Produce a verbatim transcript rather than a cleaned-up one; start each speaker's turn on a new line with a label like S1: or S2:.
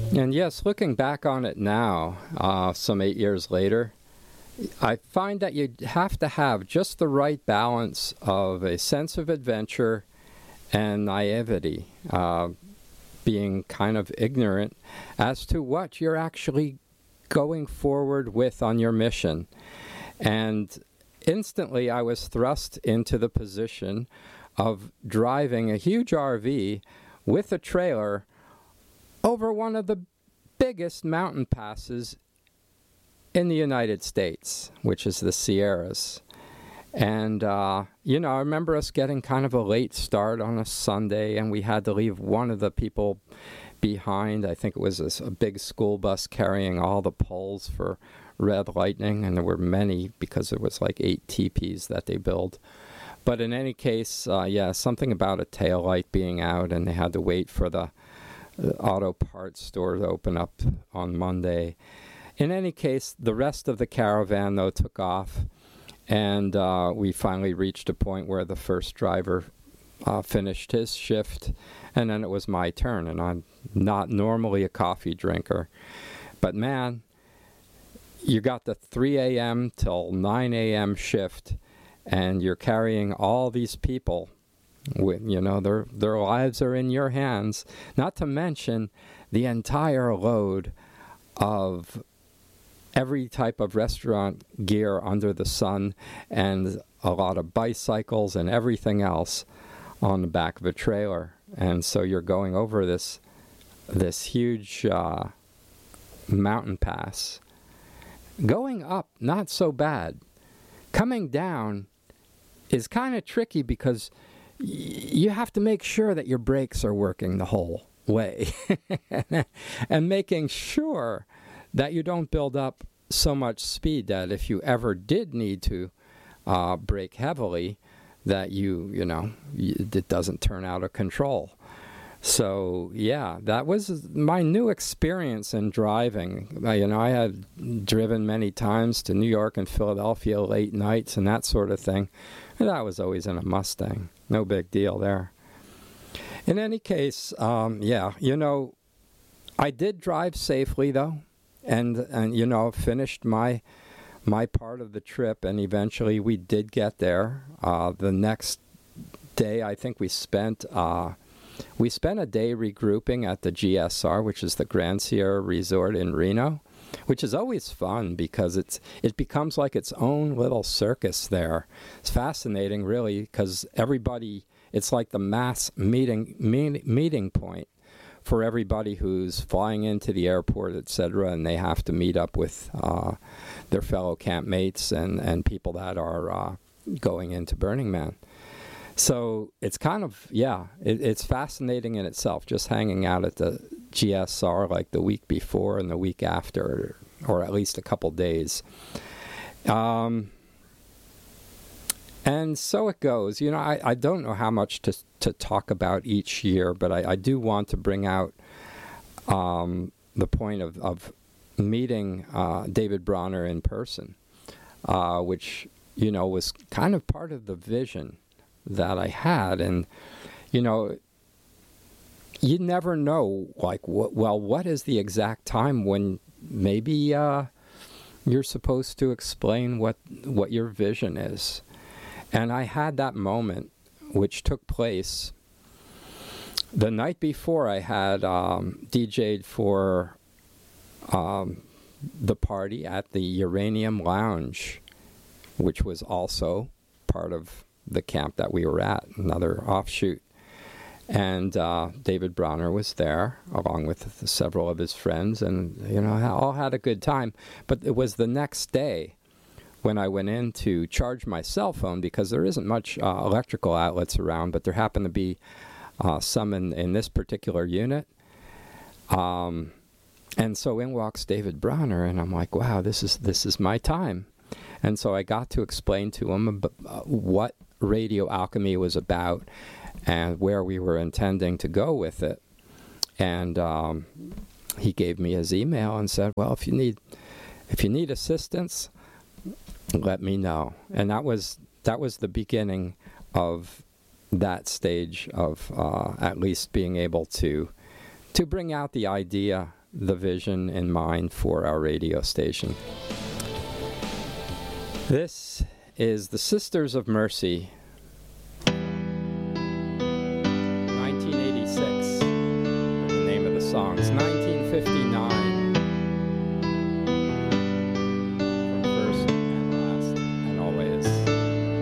S1: And yes, looking back on it now, uh, some eight years later, I find that you have to have just the right balance of a sense of adventure and naivety, uh, being kind of ignorant as to what you're actually going forward with on your mission. And instantly I was thrust into the position of driving a huge R V with a trailer over one of the biggest mountain passes in the United States, which is the Sierras. And, uh, you know, I remember us getting kind of a late start on a Sunday, and we had to leave one of the people behind. I think it was a, a big school bus carrying all the poles for Red Lightning, and there were many because there was like eight teepees that they built. But in any case, uh, yeah, something about a taillight being out, and they had to wait for the uh, auto parts store to open up on Monday. In any case, the rest of the caravan, though, took off, and uh, we finally reached a point where the first driver uh, finished his shift, and then it was my turn, and I'm not normally a coffee drinker. But man, you got the three a.m. till nine a.m. shift, and you're carrying all these people. With, you know, their their lives are in your hands, not to mention the entire load of every type of restaurant gear under the sun, and a lot of bicycles and everything else on the back of a trailer. And so you're going over this this huge uh, mountain pass. Going up, not so bad. Coming down is kind of tricky because y- you have to make sure that your brakes are working the whole way and making sure that you don't build up so much speed that if you ever did need to uh, brake heavily, that you, you know, y- it doesn't turn out of control. So, yeah, that was my new experience in driving. Uh, you know, I had driven many times to New York and Philadelphia late nights and that sort of thing. And that was always in a Mustang. No big deal there. In any case, um, yeah, you know, I did drive safely, though. And, and you know, finished my my part of the trip, and eventually we did get there. Uh, the next day, I think we spent uh, we spent a day regrouping at the G S R, which is the Grand Sierra Resort in Reno, which is always fun because it's it becomes like its own little circus there. It's fascinating, really, because everybody, it's like the mass meeting meet, meeting point for everybody who's flying into the airport, et cetera, and they have to meet up with uh, their fellow campmates and, and people that are uh, going into Burning Man. So it's kind of, yeah, it, it's fascinating in itself, just hanging out at the G S R like the week before and the week after, or at least a couple days. Um, and so it goes. You know, I, I don't know how much to to talk about each year, but I, I do want to bring out um, the point of, of meeting uh, David Bronner in person, uh, which, you know, was kind of part of the vision that I had. And, you know, you never know, like, what, well, what is the exact time when maybe uh, you're supposed to explain what what your vision is. And I had that moment, which took place the night before I had um, D J'd for um, the party at the Uranium Lounge, which was also part of the camp that we were at, another offshoot. And uh, David Bronner was there, along with several of his friends, and, you know, all had a good time. But it was the next day when I went in to charge my cell phone, because there isn't much uh, electrical outlets around, but there happened to be uh, some in, in this particular unit. Um, and so in walks David Bronner, and I'm like, wow, this is this is my time. And so I got to explain to him about, uh, what Radio Alchemy was about and where we were intending to go with it. And um, he gave me his email and said, well, if you need if you need assistance, let me know. And that was that was the beginning of that stage of uh, at least being able to to bring out the idea the vision in mind for our radio station. This is the Sisters of Mercy